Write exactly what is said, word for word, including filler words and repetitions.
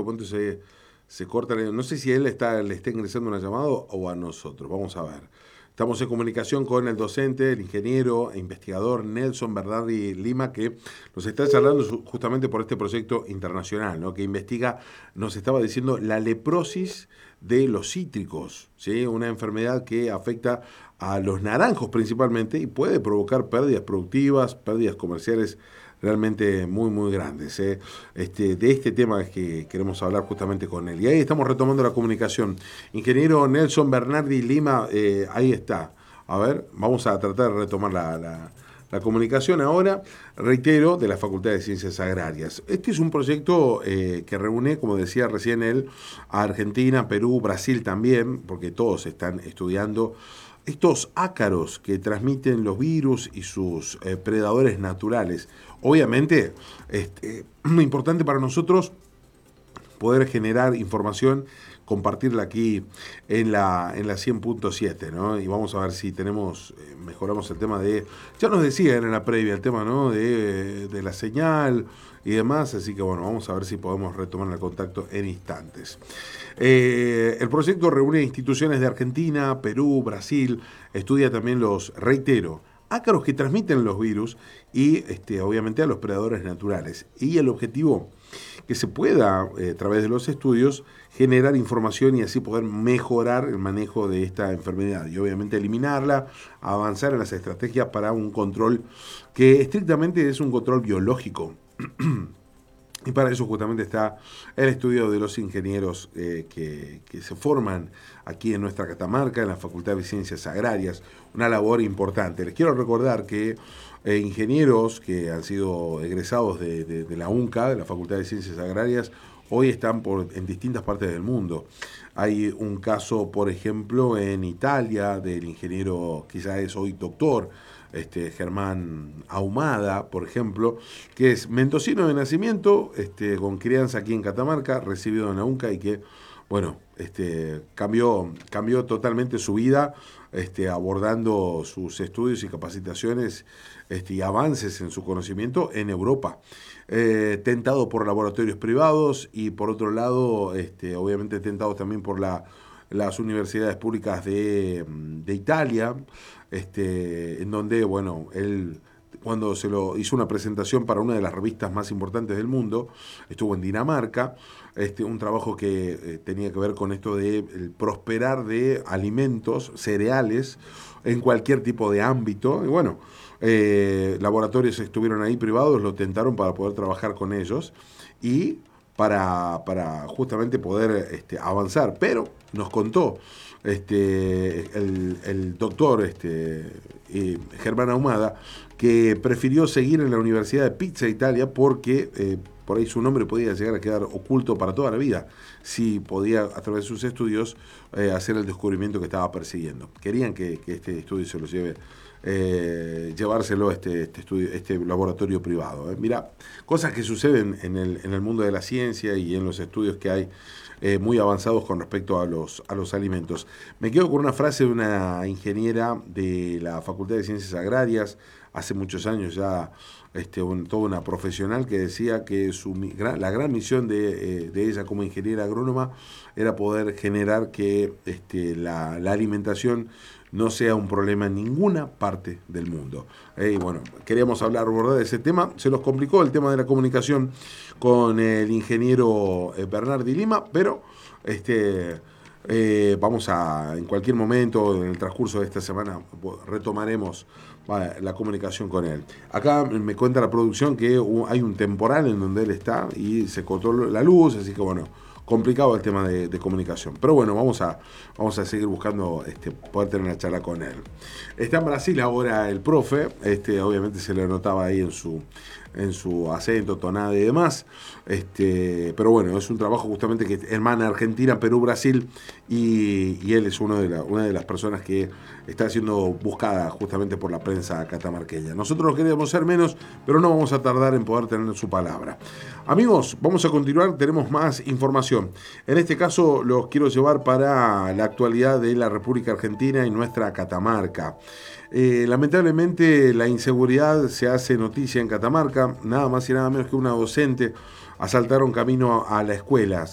momento se, se corta. No sé si él está, le está ingresando una llamada o a nosotros. Vamos a ver. Estamos en comunicación con el docente, el ingeniero e investigador Nelson Bernardi Lima, que nos está charlando justamente por este proyecto internacional, ¿no? Que investiga, nos estaba diciendo, la leprosis de los cítricos, ¿sí? Una enfermedad que afecta a los naranjos principalmente y puede provocar pérdidas productivas, pérdidas comerciales realmente muy, muy grandes. ¿eh? Este, de este tema es que queremos hablar justamente con él. Y ahí estamos retomando la comunicación. Ingeniero Nelson Bernardi Lima, eh, ahí está. A ver, vamos a tratar de retomar la, la, la comunicación ahora. Reitero, de la Facultad de Ciencias Agrarias. Este es un proyecto eh, que reúne, como decía recién él, a Argentina, Perú, Brasil también, porque todos están estudiando estos ácaros que transmiten los virus y sus eh, predadores naturales. Obviamente, este, muy importante para nosotros poder generar información, compartirla aquí en la, en la cien punto siete, ¿no? Y vamos a ver si tenemos, eh, mejoramos el tema de, ya nos decían en la previa, el tema, ¿no? De, de la señal y demás, así que bueno, vamos a ver si podemos retomar el contacto en instantes. Eh, el proyecto reúne instituciones de Argentina, Perú, Brasil, estudia también los, reitero, ácaros que transmiten los virus y este, obviamente a los predadores naturales. Y el objetivo, que se pueda, eh, a través de los estudios, generar información y así poder mejorar el manejo de esta enfermedad y obviamente eliminarla, avanzar en las estrategias para un control que estrictamente es un control biológico. Y para eso justamente está el estudio de los ingenieros eh, que, que se forman aquí en nuestra Catamarca, en la Facultad de Ciencias Agrarias, una labor importante. Les quiero recordar que eh, ingenieros que han sido egresados de, de, de la UNCA, de la Facultad de Ciencias Agrarias, hoy están por, en distintas partes del mundo. Hay un caso, por ejemplo, en Italia, del ingeniero, quizás es hoy doctor, Este, Germán Ahumada, por ejemplo, que es mendocino de nacimiento, este, con crianza aquí en Catamarca, recibido en la UNCA y que, bueno, este, cambió, cambió totalmente su vida, este, abordando sus estudios y capacitaciones este, y avances en su conocimiento en Europa. Eh, tentado por laboratorios privados y por otro lado, este, obviamente tentado también por la las universidades públicas de, de Italia, este, en donde, bueno, él cuando se lo hizo una presentación para una de las revistas más importantes del mundo, estuvo en Dinamarca, este, un trabajo que eh, tenía que ver con esto de el prosperar de alimentos, cereales, en cualquier tipo de ámbito, y bueno, eh, laboratorios estuvieron ahí privados, lo tentaron para poder trabajar con ellos, y para, para justamente poder este, avanzar, pero nos contó este, el, el doctor este, eh, Germán Ahumada que prefirió seguir en la Universidad de Pisa, Italia, porque eh, por ahí su nombre podía llegar a quedar oculto para toda la vida, si podía a través de sus estudios eh, hacer el descubrimiento que estaba persiguiendo. Querían que, que este estudio se lo lleve, eh, llevárselo a este, este, estudio, este laboratorio privado. Eh. Mira, cosas que suceden en el, en el mundo de la ciencia y en los estudios que hay eh, muy avanzados con respecto a los, a los alimentos. Me quedo con una frase de una ingeniera de la Facultad de Ciencias Agrarias, hace muchos años ya, este, un, toda una profesional que decía que su, la gran misión de, eh, de ella como ingeniera agrónoma era poder generar que este, la, la alimentación no sea un problema en ninguna parte del mundo. Eh, y bueno, queríamos hablar, ¿verdad?, de ese tema. Se nos complicó el tema de la comunicación con el ingeniero eh, Bernardi Lima, pero este, eh, vamos a, en cualquier momento, en el transcurso de esta semana, retomaremos la comunicación con él. Acá me cuenta la producción que hay un temporal en donde él está y se cortó la luz, así que bueno, complicado el tema de, de comunicación. Pero bueno, vamos a, vamos a seguir buscando este, poder tener una charla con él. Está en Brasil ahora el profe, este, obviamente se le notaba ahí en su, en su acento, tonada y demás. Este, pero bueno, es un trabajo justamente que hermana Argentina, Perú, Brasil, y, y él es uno de la, una de las personas que está siendo buscada justamente por la prensa catamarqueña. Nosotros queríamos ser menos, pero no vamos a tardar en poder tener su palabra. Amigos, vamos a continuar, tenemos más información. En este caso los quiero llevar para la actualidad de la República Argentina y nuestra Catamarca. Eh, lamentablemente la inseguridad se hace noticia en Catamarca, nada más y nada menos que una docente asaltaron camino a la escuela.